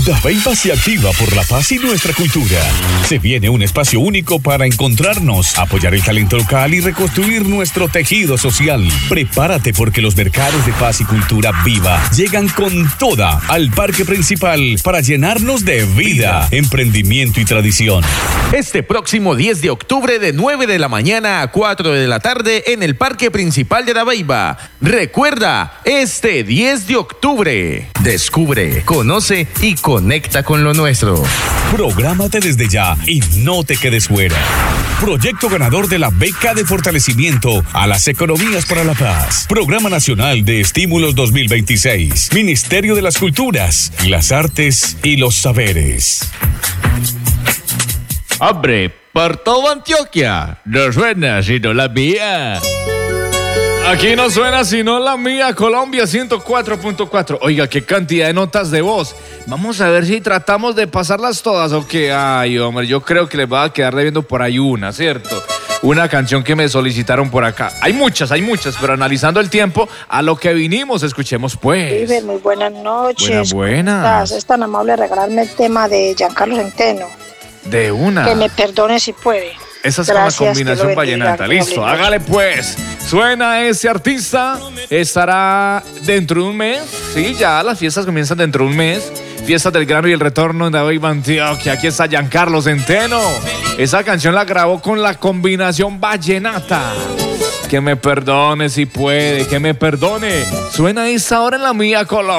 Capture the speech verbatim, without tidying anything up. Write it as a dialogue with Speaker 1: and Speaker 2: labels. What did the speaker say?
Speaker 1: Dabeiba se activa por la paz y nuestra cultura. Se viene un espacio único para encontrarnos, apoyar el talento local y reconstruir nuestro tejido social. Prepárate porque los mercados de paz y cultura viva llegan con toda al parque principal para llenarnos de vida, emprendimiento y tradición.
Speaker 2: Este próximo diez de octubre de nueve de la mañana a cuatro de la tarde en el parque principal de Dabeiba. Recuerda, este diez de octubre. Descubre, conoce y conecta con lo nuestro.
Speaker 1: Prográmate desde ya y no te quedes fuera. Proyecto ganador de la beca de fortalecimiento a las economías para la paz. Programa Nacional de Estímulos dos mil veintiséis. Ministerio de las Culturas, las Artes y los Saberes.
Speaker 3: Hombre, por toda Antioquia, no suena sino la mía. Aquí no suena sino la mía, Colombia ciento cuatro punto cuatro. Oiga, qué cantidad de notas de voz. Vamos a ver si tratamos de pasarlas todas o qué. Ay, hombre, yo creo que les va a quedar debiendo por ahí una, ¿cierto? Una canción que me solicitaron por acá. Hay muchas, hay muchas, pero analizando el tiempo, a lo que vinimos, escuchemos pues.
Speaker 4: Vive, muy buenas noches.
Speaker 3: Buenas, buenas.
Speaker 4: Es tan amable regalarme el tema de Giancarlo Centeno.
Speaker 3: De una.
Speaker 4: Que me perdone si puede.
Speaker 3: Esa es
Speaker 4: Gracias,
Speaker 3: una combinación
Speaker 4: que lo bendiga,
Speaker 3: vallenata.
Speaker 4: que lo
Speaker 3: Listo,
Speaker 4: bendiga.
Speaker 3: hágale pues. Suena ese artista. Estará dentro de un mes. Sí, ya las fiestas comienzan dentro de un mes. Fiestas del Grano y el Retorno en Dabeiba, Antioquia. Aquí está Giancarlo Centeno. Esa canción la grabó con la combinación vallenata. Que me perdone si puede, que me perdone. Suena esa hora en la mía Colombia.